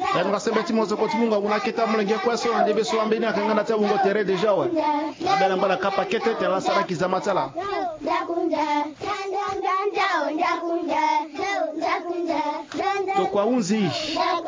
yani ngasembe timozo ko timunga unakita mulenge kwa so ndebe so ambeni akangana ta bungo tere deja wa abela mbala kapa kete tela sara kizamatala to kwa unzi